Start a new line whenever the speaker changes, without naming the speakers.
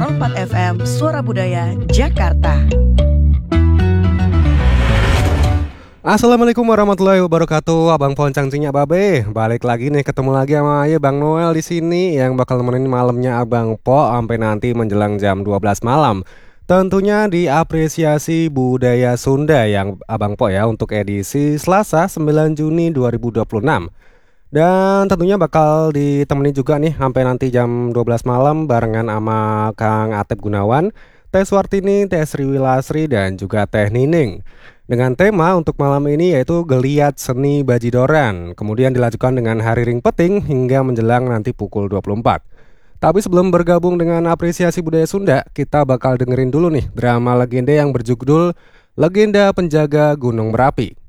104 FM Suara Budaya Jakarta.
Assalamualaikum warahmatullahi wabarakatuh, Abang Poncang Cinya Babe. Balik lagi nih, ketemu lagi sama Bang Noel di sini yang bakal nemenin malamnya Abang Po sampai nanti menjelang jam 12 malam. Tentunya diapresiasi budaya Sunda yang Abang Po ya untuk edisi Selasa 9 Juni 2026. Dan tentunya bakal ditemani juga nih sampai nanti jam 12 malam barengan sama Kang Atep Gunawan, Teh Suwartini, Teh Sri Wilasri, dan juga Teh Nining. Dengan tema untuk malam ini yaitu Geliat Seni Bajidoran. Kemudian dilanjutkan dengan Hari Ring Peting hingga menjelang nanti pukul 24. Tapi sebelum bergabung dengan apresiasi budaya Sunda, kita bakal dengerin dulu nih drama legenda yang berjudul Legenda Penjaga Gunung Merapi.